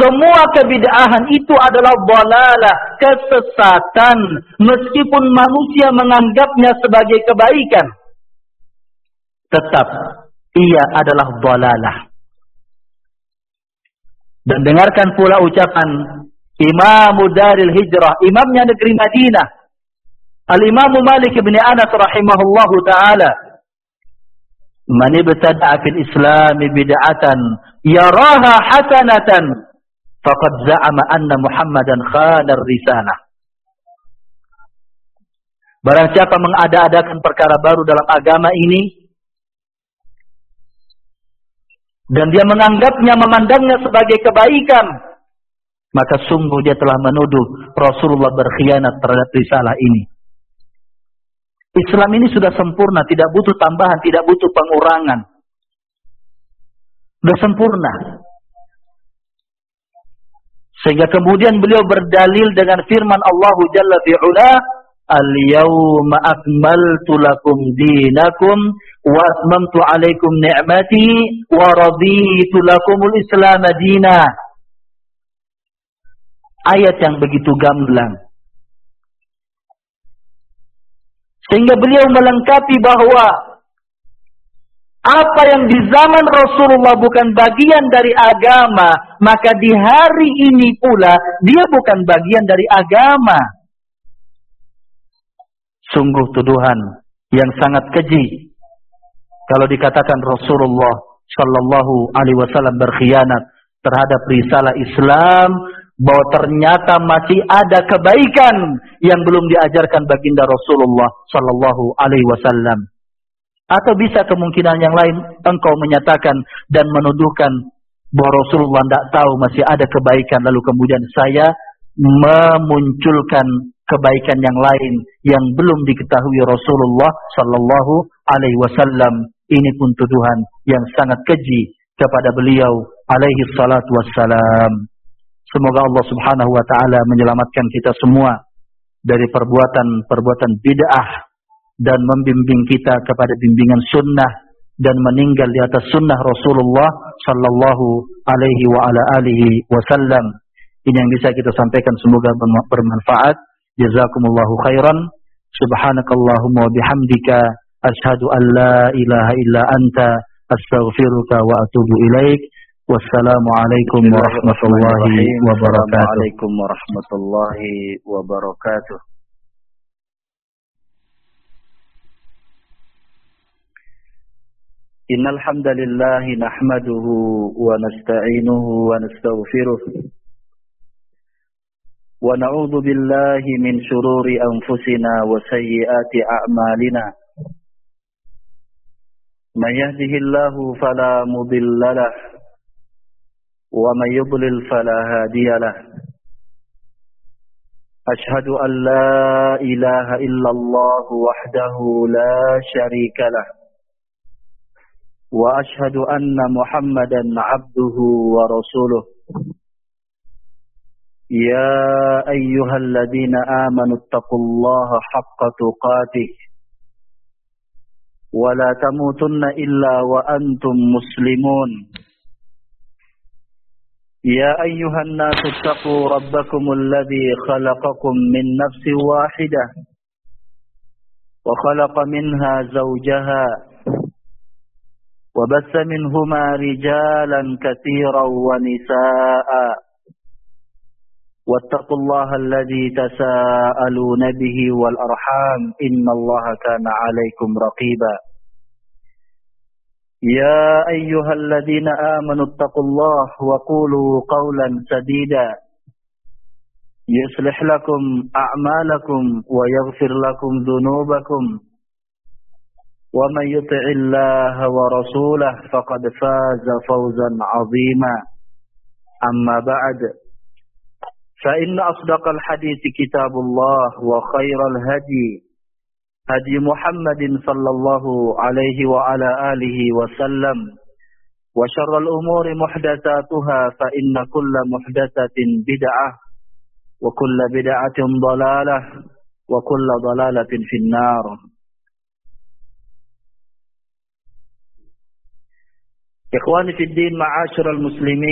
Semua kebid'ahan itu adalah dhalalah, kesesatan, meskipun manusia menganggapnya sebagai kebaikan. Tetap ia adalah dhalalah. Dan dengarkan pula ucapan Imam Daril Hijrah, imamnya negeri Madinah, Al-Imam Malik bin Anas rahimahullahu ta'ala. Man ibtada'a fil Islam bid'atan yaraha hasanatan faqad za'ama anna Muhammadan khana ar-risalah. Barang siapa mengada-adakan perkara baru dalam agama ini dan dia menganggapnya, memandangnya sebagai kebaikan, maka sungguh dia telah menuduh Rasulullah berkhianat terhadap risalah ini. Islam ini sudah sempurna, tidak butuh tambahan, tidak butuh pengurangan. Sudah sempurna. Sehingga kemudian beliau berdalil dengan firman Allah Jalla fi'ula, Al-yawma akmaltu lakum dinakum wa atmamtu alaikum ni'mati wa raditu lakumul Islam dina. Ayat yang begitu gamblang. Sehingga beliau melengkapi bahwa apa yang di zaman Rasulullah bukan bagian dari agama, maka di hari ini pula dia bukan bagian dari agama. Sungguh tuduhan yang sangat keji kalau dikatakan Rasulullah Shallallahu Alaihi Wasallam berkhianat terhadap risalah Islam, bahwa ternyata masih ada kebaikan yang belum diajarkan baginda Rasulullah Shallallahu Alaihi Wasallam. Atau bisa kemungkinan yang lain, engkau menyatakan dan menuduhkan bahwa Rasulullah tidak tahu masih ada kebaikan, lalu kemudian saya memunculkan kebaikan yang lain yang belum diketahui Rasulullah Shallallahu Alaihi Wasallam. Ini pun tuduhan yang sangat keji kepada beliau alaihi salatu wassalam. Semoga Allah Subhanahu wa taala menyelamatkan kita semua dari perbuatan-perbuatan bid'ah dan membimbing kita kepada bimbingan sunnah dan meninggal di atas sunnah Rasulullah sallallahu alaihi wa ala alihi wasallam. Ini yang bisa kita sampaikan, semoga bermanfaat. Jazakumullahu khairan. Subhanakallahumma wa bihamdika asyhadu an la ilaha illa anta astaghfiruka wa atubu ilaik. Wassalamualaikum warahmatullahi wabarakatuh. Waalaikum warahmatullahi wabarakatuh. Innal hamdalillah nahmaduhu wa nasta'inuhu wa nastaghfiruh. Wa na'udzu billahi min shururi anfusina wa sayyiati a'malina. May yahdihillahu fala mudilla lahu ومن يضلل فلا هادي له أشهد أن لا إله إلا الله وحده لا شريك له وأشهد أن محمدا عبده ورسوله يا أيها الذين آمنوا اتقوا الله حق تقاته ولا تموتن إلا وأنتم مسلمون يا أيها الناس اتقوا ربكم الذي خلقكم من نفس واحدة وخلق منها زوجها وبث منهما رجالا كثيرا ونساء واتقوا الله الذي تساءلون به والأرحام إن الله كان عليكم رقيبا يا أيها الذين آمنوا اتقوا الله وقولوا قولا سديدا يصلح لكم أعمالكم ويغفر لكم ذنوبكم ومن يطع الله ورسوله فقد فاز فوزا عظيما أما بعد فإن أصدق الحديث كتاب الله وخير الهدي هدي محمد صلى الله عليه وعلى آله وسلم وشر الأمور محدثاتها فإن كل محدثة بدعة وكل بدعة ضلالة وكل ضلالة في النار. إخواني في الدين معاشر المسلمين